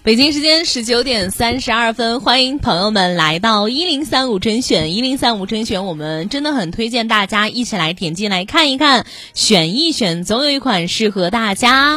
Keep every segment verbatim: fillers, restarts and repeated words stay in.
北京时间十九点三十二分，欢迎朋友们来到一零三五甄选。一零三五甄选，我们真的很推荐大家一起来点进来看一看，选一选，总有一款适合大家。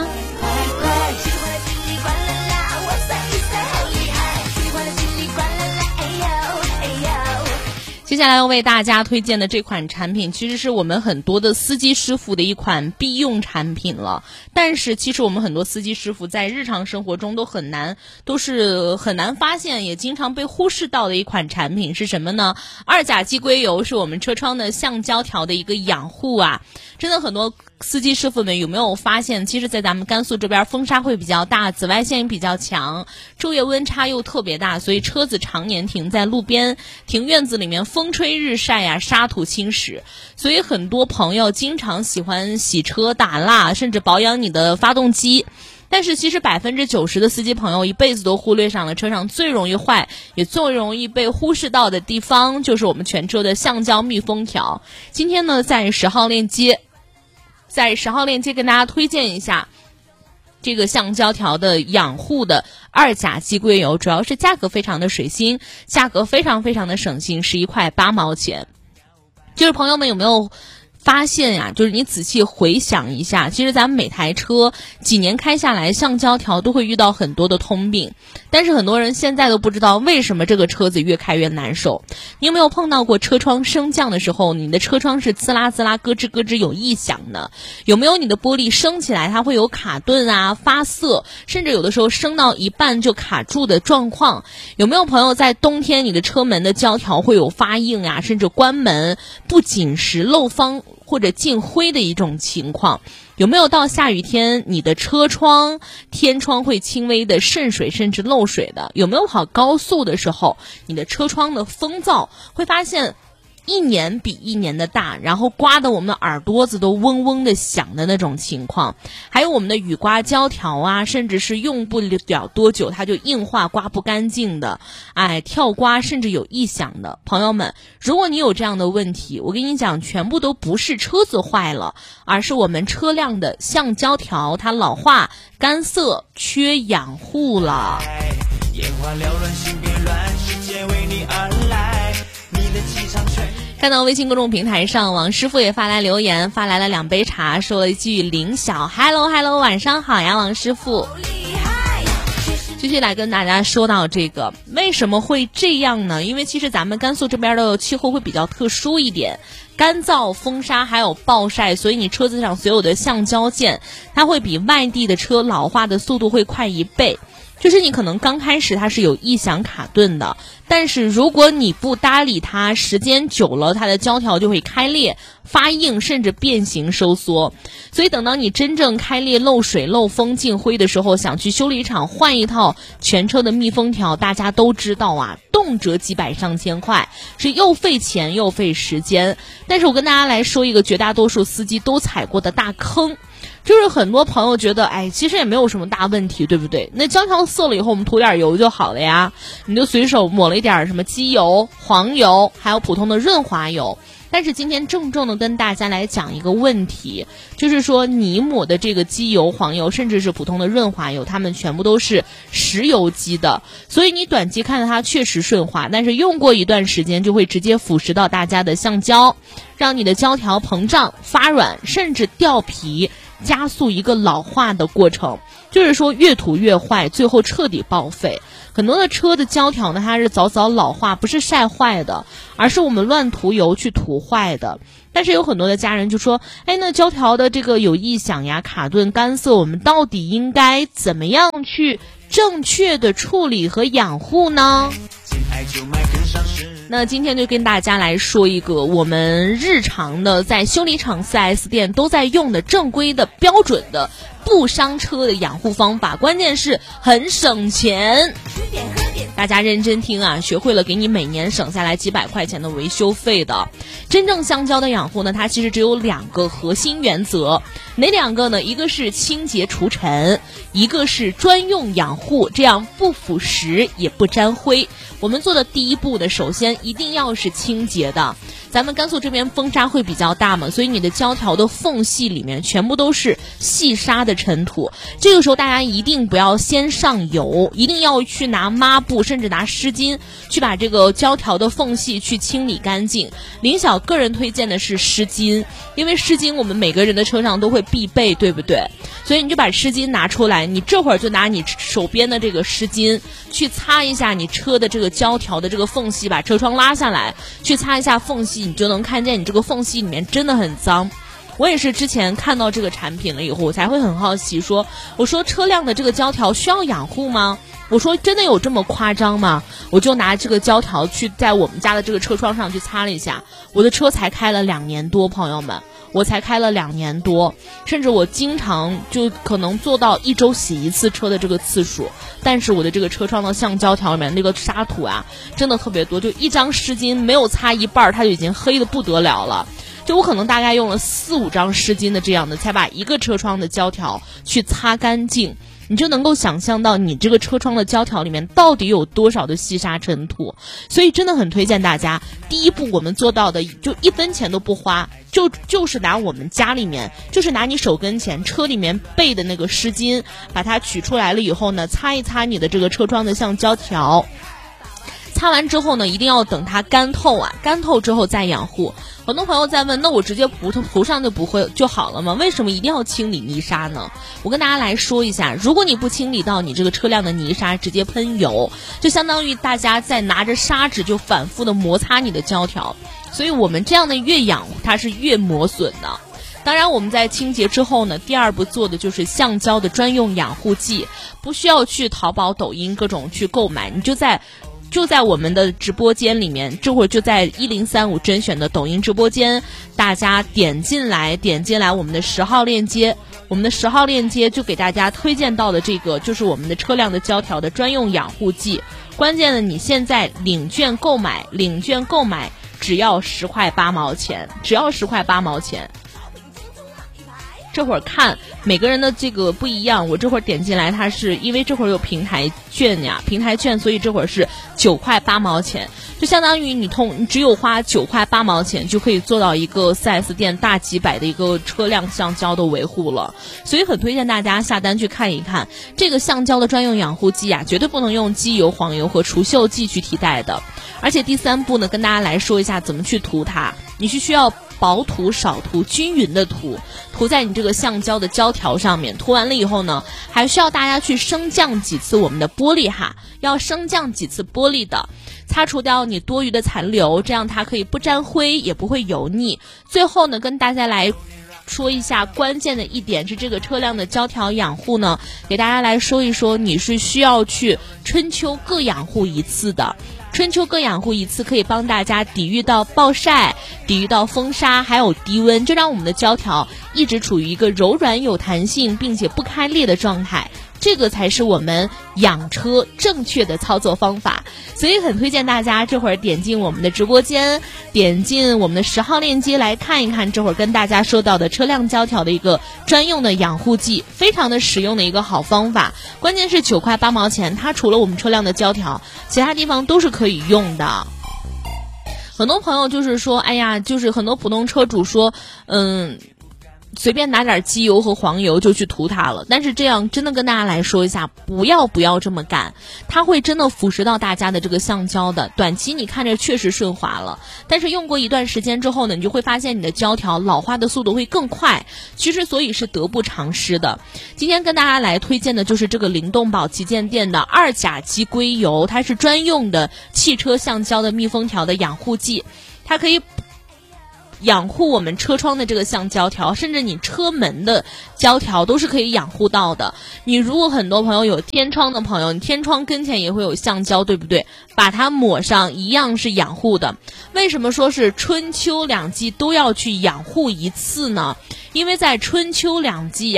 接下来要为大家推荐的这款产品，其实是我们很多的司机师傅的一款必用产品了。但是其实我们很多司机师傅在日常生活中都很难，都是很难发现，也经常被忽视到的一款产品是什么呢？二甲基硅油是我们车窗的橡胶条的一个养护啊。真的很多司机师傅们有没有发现，其实在咱们甘肃这边风沙会比较大，紫外线也比较强，昼夜温差又特别大，所以车子常年停在路边，停院子里面，风吹日晒呀、啊，沙土侵蚀，所以很多朋友经常喜欢洗车打蜡，甚至保养你的发动机。但是其实百分之九十的司机朋友一辈子都忽略上了车上最容易坏也最容易被忽视到的地方，就是我们全车的橡胶密封条。今天呢，在十号链接在十号链接跟大家推荐一下这个橡胶条的养护的二甲基硅油，主要是价格非常的水心，价格非常非常的省心，十一块八毛钱。就是朋友们有没有发现呀、啊，就是你仔细回想一下，其实咱们每台车几年开下来，橡胶条都会遇到很多的通病，但是很多人现在都不知道为什么这个车子越开越难受。你有没有碰到过车窗升降的时候，你的车窗是滋啦滋啦咯吱咯吱有异响的？有没有你的玻璃升起来它会有卡顿啊、发涩，甚至有的时候升到一半就卡住的状况？有没有朋友在冬天你的车门的胶条会有发硬啊，甚至关门不紧实、漏风或者进灰的一种情况？有没有到下雨天你的车窗天窗会轻微的渗水甚至漏水的？有没有跑高速的时候你的车窗的风噪会发现一年比一年的大，然后刮得我们的耳朵子都嗡嗡的响的那种情况？还有我们的雨刮胶条啊，甚至是用不了多久它就硬化刮不干净的，哎，跳刮甚至有异响的。朋友们，如果你有这样的问题，我跟你讲，全部都不是车子坏了，而是我们车辆的橡胶条它老化、干涩、缺养护了。眼花缭乱，心变乱，世界为你而来，你的气场全。看到微信公众平台上，王师傅也发来留言，发来了两杯茶，说了一句林小 hello hello 晚上好呀，王师傅。继续来跟大家说到这个为什么会这样呢？因为其实咱们甘肃这边的气候会比较特殊一点，干燥、风沙还有暴晒，所以你车子上所有的橡胶件它会比外地的车老化的速度会快一倍。就是你可能刚开始它是有异响卡顿的，但是如果你不搭理它，时间久了它的胶条就会开裂、发硬甚至变形收缩。所以等到你真正开裂、漏水、漏风、进灰的时候，想去修理厂换一套全车的密封条，大家都知道啊，动辄几百上千块，是又费钱又费时间。但是我跟大家来说一个绝大多数司机都踩过的大坑，就是很多朋友觉得哎，其实也没有什么大问题，对不对？那胶条涩了以后我们涂点油就好了呀，你就随手抹了一点什么机油、黄油还有普通的润滑油。但是今天郑重的跟大家来讲一个问题，就是说你抹的这个机油、黄油甚至是普通的润滑油，它们全部都是石油基的，所以你短期看到它确实顺滑，但是用过一段时间就会直接腐蚀到大家的橡胶，让你的胶条膨胀、发软甚至掉皮，加速一个老化的过程，就是说越涂越坏，最后彻底报废。很多的车的胶条呢，它是早早老化，不是晒坏的，而是我们乱涂油去涂坏的。但是有很多的家人就说，哎，那胶条的这个有异响呀、卡顿、干涩，我们到底应该怎么样去正确的处理和养护呢？那今天就跟大家来说一个我们日常的在修理厂 四 S 店都在用的正规的标准的不伤车的养护方法，关键是很省钱。 大家认真听啊，学会了给你每年省下来几百块钱的维修费的。真正橡胶的养护呢，它其实只有两个核心原则，哪两个呢？一个是清洁除尘，一个是专用养护，这样不腐蚀也不沾灰。我们做的第一步呢，首先一定要是清洁的。咱们甘肃这边风沙会比较大嘛，所以你的胶条的缝隙里面全部都是细沙的尘土。这个时候大家一定不要先上油，一定要去拿抹布甚至拿湿巾去把这个胶条的缝隙去清理干净。林晓个人推荐的是湿巾，因为湿巾我们每个人的车上都会必备，对不对？所以你就把湿巾拿出来，你这会儿就拿你手边的这个湿巾去擦一下你车的这个胶条的这个缝隙，把车窗拉下来去擦一下缝隙，你就能看见你这个缝隙里面真的很脏。我也是之前看到这个产品了以后，我才会很好奇说，我说车辆的这个胶条需要养护吗？我说真的有这么夸张吗？我就拿这个胶条去在我们家的这个车窗上去擦了一下，我的车才开了两年多，朋友们，我才开了两年多，甚至我经常就可能做到一周洗一次车的这个次数，但是我的这个车窗的橡胶条里面那个沙土啊，真的特别多，就一张湿巾没有擦一半，它就已经黑的不得了了。就我可能大概用了四五张湿巾的这样的，才把一个车窗的胶条去擦干净。你就能够想象到你这个车窗的胶条里面到底有多少的细沙尘土。所以真的很推荐大家，第一步我们做到的就一分钱都不花，就就是拿我们家里面，就是拿你手跟前车里面备的那个湿巾，把它取出来了以后呢，擦一擦你的这个车窗的橡胶条。擦完之后呢，一定要等它干透啊，干透之后再养护。很多朋友在问，那我直接涂涂上就不会就好了吗？为什么一定要清理泥沙呢？我跟大家来说一下，如果你不清理到你这个车辆的泥沙，直接喷油，就相当于大家在拿着砂纸就反复的摩擦你的胶条，所以我们这样的越养护它是越磨损的。当然我们在清洁之后呢，第二步做的就是橡胶的专用养护剂，不需要去淘宝抖音各种去购买，你就在就在我们的直播间里面，这会儿就在一零三五甄选的抖音直播间，大家点进来点进来我们的十号链接，我们的十号链接就给大家推荐到的这个就是我们的车辆的胶条的专用养护剂。关键的你现在领券购买领券购买只要十块八毛钱，只要十块八毛钱。这会儿看每个人的这个不一样，我这会儿点进来，它是因为这会儿有平台券呀，平台券，所以这会儿是九块八毛钱，就相当于你通你只有花九块八毛钱就可以做到一个 四 S 店大几百的一个车辆橡胶的维护了。所以很推荐大家下单去看一看这个橡胶的专用养护剂啊，绝对不能用机油、黄油和除锈剂去替代的。而且第三步呢，跟大家来说一下怎么去涂它，你是需要薄涂少涂，均匀的涂，涂在你这个橡胶的胶条上面。涂完了以后呢，还需要大家去升降几次我们的玻璃哈，要升降几次玻璃的，擦除掉你多余的残留，这样它可以不沾灰也不会油腻。最后呢，跟大家来说一下关键的一点是这个车辆的胶条养护呢，给大家来说一说，你是需要去春秋各养护一次的。春秋各养护一次可以帮大家抵御到暴晒，抵御到风沙还有低温，就让我们的胶条一直处于一个柔软有弹性并且不开裂的状态，这个才是我们养车正确的操作方法。所以很推荐大家这会儿点进我们的直播间，点进我们的十号链接来看一看这会儿跟大家说到的车辆胶条的一个专用的养护剂，非常的实用的一个好方法。关键是九块八毛钱，它除了我们车辆的胶条，其他地方都是可以用的。很多朋友就是说，哎呀，就是很多普通车主说，嗯随便拿点机油和黄油就去涂它了，但是这样真的跟大家来说一下，不要不要这么干，它会真的腐蚀到大家的这个橡胶的。短期你看着确实顺滑了，但是用过一段时间之后呢，你就会发现你的胶条老化的速度会更快，其实所以是得不偿失的。今天跟大家来推荐的就是这个灵动宝旗舰店的二甲基硅油，它是专用的汽车橡胶的密封条的养护剂，它可以养护我们车窗的这个橡胶条，甚至你车门的胶条都是可以养护到的。你如果很多朋友有天窗的朋友，你天窗跟前也会有橡胶，对不对？把它抹上一样是养护的。为什么说是春秋两季都要去养护一次呢？因为在春秋两季呀、啊，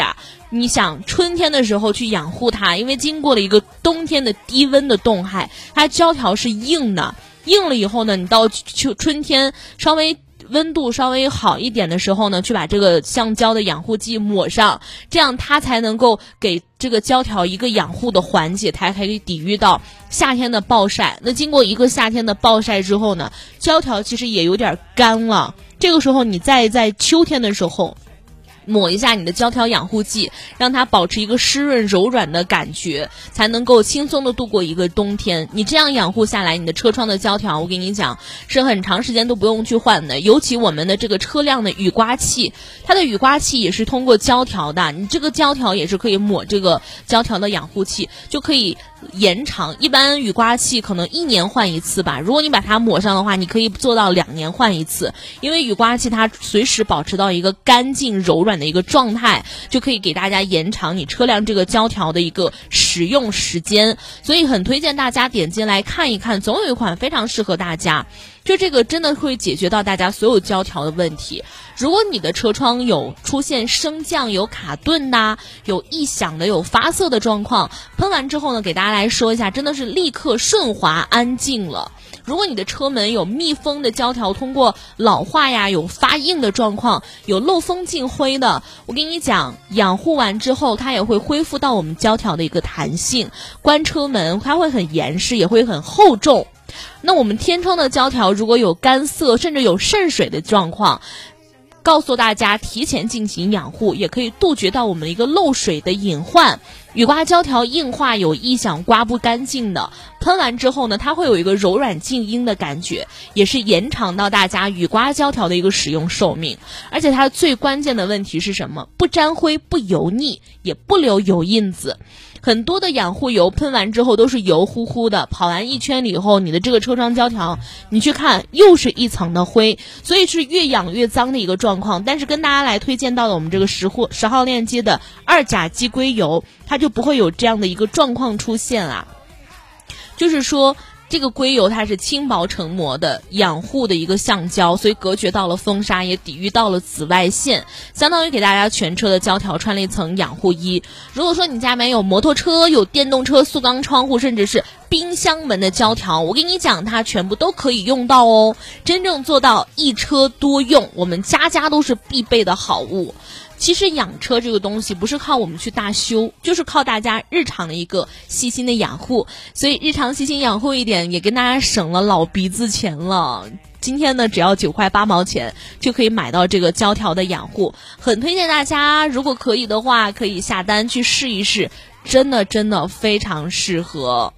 你想春天的时候去养护它，因为经过了一个冬天的低温的冻害，它胶条是硬的，硬了以后呢，你到秋春天稍微温度稍微好一点的时候呢，去把这个橡胶的养护剂抹上，这样它才能够给这个胶条一个养护的缓解，它还可以抵御到夏天的暴晒。那经过一个夏天的暴晒之后呢，胶条其实也有点干了，这个时候你再在秋天的时候抹一下你的胶条养护剂，让它保持一个湿润柔软的感觉，才能够轻松的度过一个冬天。你这样养护下来，你的车窗的胶条我跟你讲是很长时间都不用去换的。尤其我们的这个车辆的雨刮器，它的雨刮器也是通过胶条的，你这个胶条也是可以抹这个胶条的养护器，就可以延长。一般雨刮器可能一年换一次吧，如果你把它抹上的话，你可以做到两年换一次，因为雨刮器它随时保持到一个干净柔软的一个状态，就可以给大家延长你车辆这个胶条的一个使用时间。所以很推荐大家点进来看一看，总有一款非常适合大家，就这个真的会解决到大家所有胶条的问题。如果你的车窗有出现升降、有卡顿的、有异响的、有发涩的状况，喷完之后呢，给大家来说一下，真的是立刻顺滑安静了。如果你的车门有密封的胶条通过老化呀，有发硬的状况，有漏风进灰的，我跟你讲，养护完之后它也会恢复到我们胶条的一个弹性，关车门它会很严实，也会很厚重。那我们天窗的胶条如果有干涩甚至有渗水的状况，告诉大家提前进行养护，也可以杜绝到我们一个漏水的隐患。雨刮胶条硬化有异响刮不干净的，喷完之后呢，它会有一个柔软静音的感觉，也是延长到大家雨刮胶条的一个使用寿命。而且它最关键的问题是什么？不沾灰，不油腻，也不留油印子。很多的养护油喷完之后都是油乎乎的，跑完一圈了以后，你的这个车窗胶条你去看又是一层的灰，所以是越养越脏的一个状况。但是跟大家来推荐到了我们这个十户十号链接的二甲基硅油，它就不会有这样的一个状况出现啊。就是说这个硅油它是轻薄成膜的养护的一个橡胶，所以隔绝到了风沙，也抵御到了紫外线，相当于给大家全车的胶条穿了一层养护衣。如果说你家没有摩托车、有电动车塑钢窗户，甚至是冰箱门的胶条，我跟你讲它全部都可以用到哦。真正做到一车多用，我们家家都是必备的好物。其实养车这个东西不是靠我们去大修，就是靠大家日常的一个细心的养护，所以日常细心养护一点，也跟大家省了老鼻子钱了。今天呢，只要九块八毛钱就可以买到这个胶条的养护，很推荐大家，如果可以的话，可以下单去试一试，真的真的非常适合。